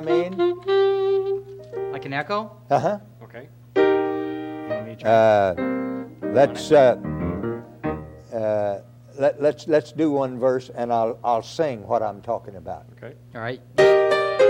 I mean? Like an echo? Uh-huh. Okay. You want me to try? Let's do one verse, and I'll sing what I'm talking about. Okay. All right.